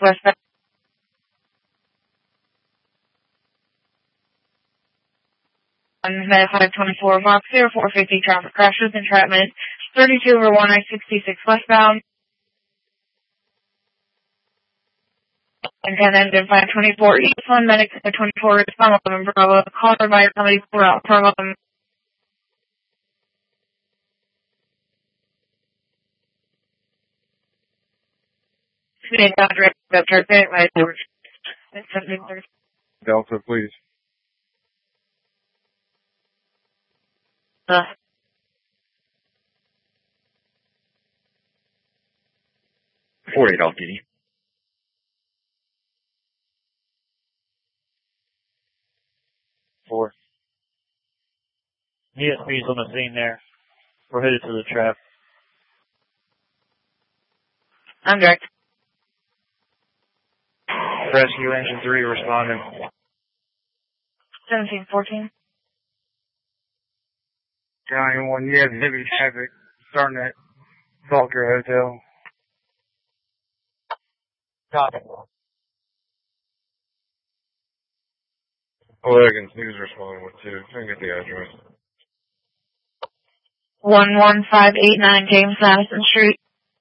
westbound. Med 524, Vox 0450, traffic crashes, entrapment, 32 over 1 I-66 westbound. And 10 engine 524, East 1, medic 524, respond 11 Bravo, call provider, somebody pour out, problem. Delta, please. Forty off duty. Four. ESP's on the scene there. We're headed to the trap. I'm direct. Rescue engine 3 responding. 1714. County 1, you have heavy traffic starting at Valkyrie Hotel. Copy. Oregon, who's responding with 2? Can I get the address? 11589 James Madison Street.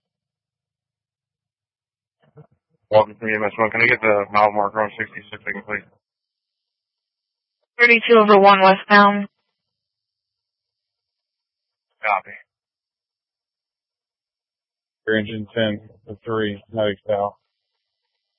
Welcome to EMS1. Can I get the mile marker on 66 again, please? 32 over 1 westbound. Copy. Engine 10 to 3, heading south.